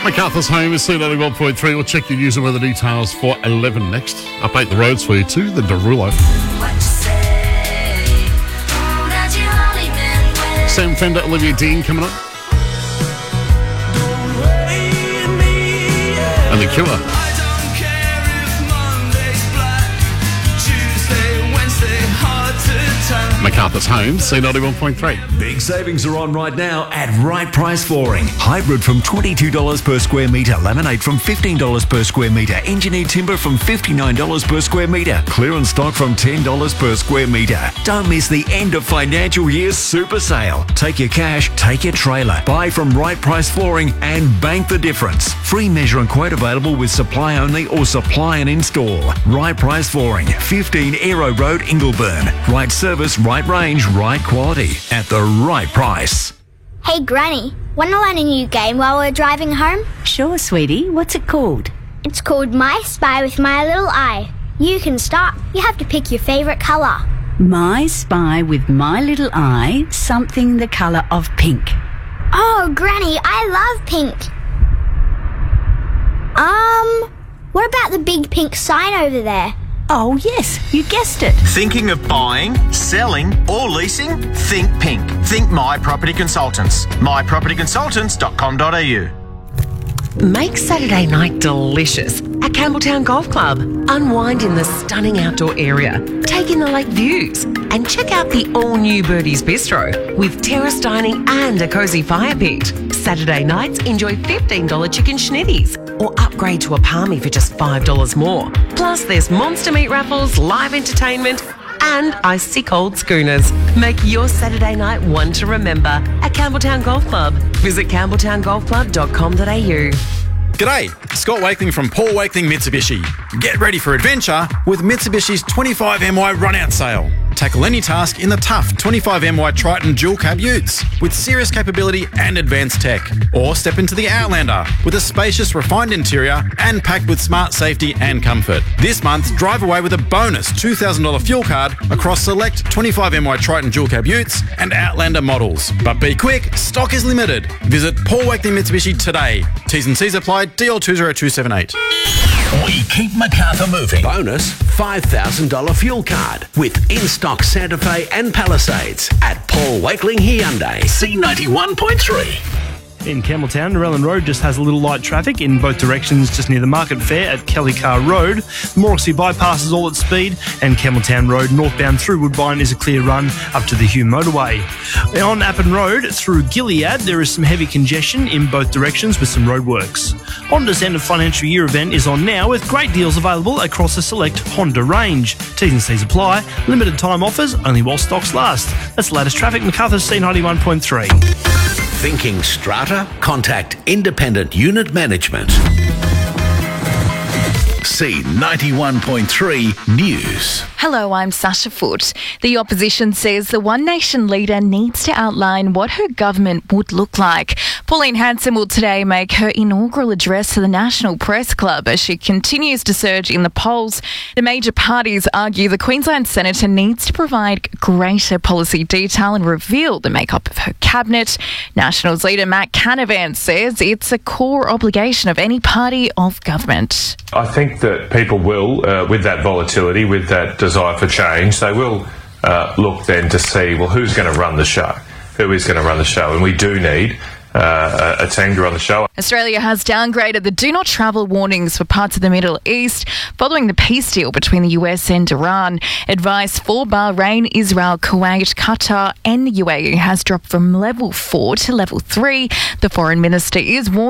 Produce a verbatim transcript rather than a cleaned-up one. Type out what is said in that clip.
MacArthur's home is C ninety-one point three. We'll check your news and weather details for eleven next. Update the roads for you too, the Derulo. Sam Fender, Olivia Dean coming up. And The Cure. MacArthur's home, C ninety-one point three. Big savings are on right now at Right Price Flooring. Hybrid from twenty-two dollars per square metre. Laminate from fifteen dollars per square metre. Engineered timber from fifty-nine dollars per square metre. Clearance stock from ten dollars per square metre. Don't miss the end of financial year super sale. Take your cash, take your trailer. Buy from Right Price Flooring and bank the difference. Free measure and quote available with supply only or supply and install. Right Price Flooring, fifteen Aero Road, Ingleburn. Right service, right range, right quality at the right price. Hey Granny, want to learn a new game while we're driving home? Sure, sweetie. What's it called? It's called My Spy with My Little Eye. You can start. You have to pick your favourite colour. My Spy with My Little Eye, something the colour of pink. Oh, Granny, I love pink. Um, what about the big pink sign over there? Oh, yes, you guessed it. Thinking of buying, selling or leasing? Think pink. Think My Property Consultants. my property consultants dot com dot a u. Make Saturday night delicious at Campbelltown Golf Club. Unwind in the stunning outdoor area, take in the lake views, and check out the all-new Birdie's Bistro with terrace dining and a cosy fire pit. Saturday nights, enjoy fifteen dollars chicken schnitties or upgrade to a palmy for just five dollars more. Plus, there's monster meat raffles, live entertainment, and icy cold schooners. Make your Saturday night one to remember at Campbelltown Golf Club. Visit campbelltown golf club dot com dot a u. G'day, Scott Wakeling from Paul Wakeling Mitsubishi. Get ready for adventure with Mitsubishi's twenty-five M Y run-out sale. Tackle any task in the tough twenty-five M Y Triton dual cab utes with serious capability and advanced tech. Or step into the Outlander with a spacious, refined interior and packed with smart safety and comfort. This month, drive away with a bonus two thousand dollars fuel card across select twenty-five M Y Triton dual cab utes and Outlander models. But be quick, stock is limited. Visit Paul Wakeling Mitsubishi today. T's and C's apply. D L two zero two seven eight. We keep MacArthur moving. Bonus five thousand dollars fuel card with in-stock Santa Fe and Palisades at Paul Wakeling Hyundai. C ninety-one point three. In Campbelltown, Narellan Road just has a little light traffic in both directions just near the Market Fair at Kelly Car Road. Morrissey bypass is all at speed, and Campbelltown Road northbound through Woodbine is a clear run up to the Hume motorway. On Appin Road through Gilead, there is some heavy congestion in both directions with some roadworks. Honda's end of financial year event is on now with great deals available across a select Honda range. T's and C's apply. Limited time offers only while stocks last. That's the latest traffic. MacArthur's C ninety-one point three. Thinking strata? Contact Independent Unit Management. C ninety-one point three News. Hello, I'm Sasha Foote. The opposition says the One Nation leader needs to outline what her government would look like. Pauline Hanson will today make her inaugural address to the National Press Club as she continues to surge in the polls. The major parties argue the Queensland Senator needs to provide greater policy detail and reveal the makeup of her cabinet. Nationals leader Matt Canavan says it's a core obligation of any party of government. I think that people will, uh, with that volatility, with that desire for change, they will uh, look then to see, well, who's going to run the show? Who is going to run the show? And we do need uh, a, a team to run the show. Australia has downgraded the do not travel warnings for parts of the Middle East following the peace deal between the U S and Iran. Advice for Bahrain, Israel, Kuwait, Qatar and the U A E has dropped from level four to level three. The foreign minister is warning